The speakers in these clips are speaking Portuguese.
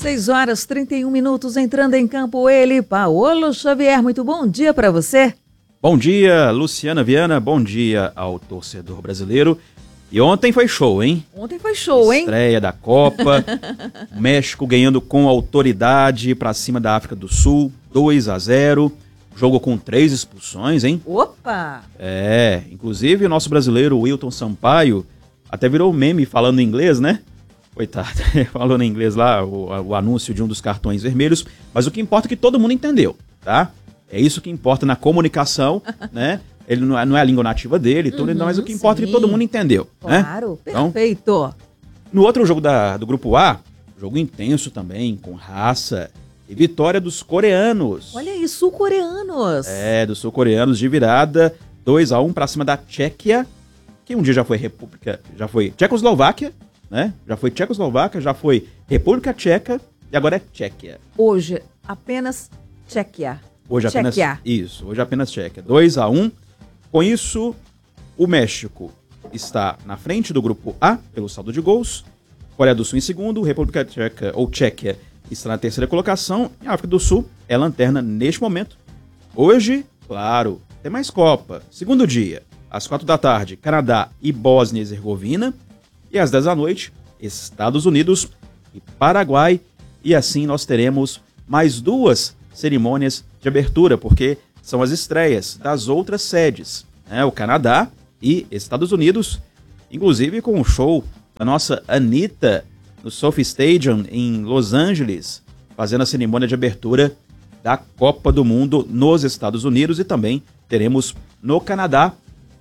6 horas 31 minutos, entrando em campo ele, Paulo Xavier. Muito bom dia para você. Bom dia, Luciana Viana. Bom dia ao torcedor brasileiro. E ontem foi show, hein? Ontem foi show, hein? Estreia da Copa. México ganhando com autoridade para cima da África do Sul, 2-0. Jogo com 3 expulsões, hein? Opa! Inclusive o nosso brasileiro Wilton Sampaio até virou meme falando em inglês, né? Coitado, falando em inglês lá, o anúncio de um dos cartões vermelhos. Mas o que importa é que todo mundo entendeu, tá? É isso que importa na comunicação, né? Ele não é a língua nativa dele, mas o que importa é que todo mundo entendeu. Claro, né? perfeito. Então, no outro jogo do Grupo A, jogo intenso também, com raça e vitória dos coreanos. Olha aí, sul-coreanos. Dos sul-coreanos de virada, 2-1 pra cima da Tchequia, que um dia já foi Tchecoslováquia, né? Já foi Tchecoslováquia, já foi República Tcheca e agora é Tchequia. Hoje, apenas Tchequia. Hoje apenas Tchequia. 2-1. Com isso, o México está na frente do Grupo A pelo saldo de gols. Coreia do Sul em segundo, República Tcheca ou Tchequia está na terceira colocação. E a África do Sul é lanterna neste momento. Hoje, claro, tem mais Copa. Segundo dia, às 4 da tarde, Canadá e Bósnia e Herzegovina. E às 10 da noite, Estados Unidos e Paraguai. E assim nós teremos mais 2 cerimônias de abertura, porque são as estreias das outras sedes, né? O Canadá e Estados Unidos, inclusive com o show da nossa Anitta no SoFi Stadium em Los Angeles, fazendo a cerimônia de abertura da Copa do Mundo nos Estados Unidos, e também teremos no Canadá.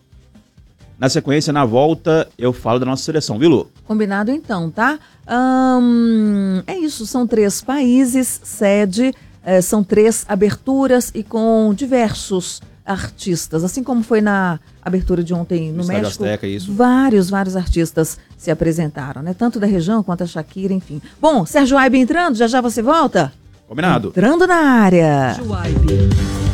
Na sequência, na volta, eu falo da nossa seleção, viu, Lu? Combinado então, tá? É isso, são 3 países, sede, são 3 aberturas e com diversos artistas, assim como foi na abertura de ontem no México. Azteca, isso. Vários artistas se apresentaram, né? Tanto da região quanto a Shakira, enfim. Bom, Sérgio Aibe entrando, já você volta? Combinado. Entrando na área. Sérgio Aibe.